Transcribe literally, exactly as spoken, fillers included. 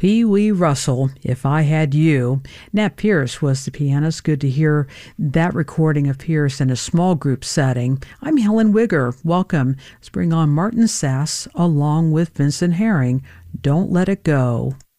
Pee Wee Russell, If I Had You. Nat Pierce was the pianist. Good to hear that recording of Pierce in a small group setting. I'm Helen Wigger. Welcome. Let's bring on Martin Sass along with Vincent Herring. Don't Let It Go.